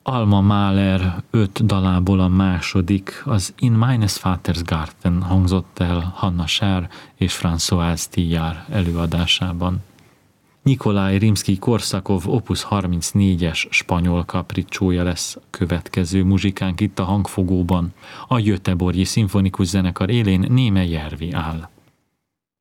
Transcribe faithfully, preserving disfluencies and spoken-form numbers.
Alma Mahler öt dalából a második, az In meines Vaters Garten hangzott el Hanna Scher és François Tillard előadásában. Nikolaj Rimszkij-Korsakov opus harmincnégyes spanyol kapricsója lesz a következő muzsikánk itt a hangfogóban. A Göteborgi Szimfonikus Zenekar élén Néme Järvi áll.